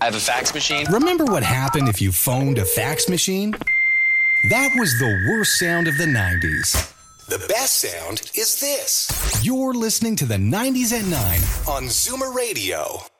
I have a fax machine. Remember what happened if you phoned a fax machine? That was the worst sound of the 90s. The best sound is this. You're listening to the 90s at 9 on Zoomer Radio.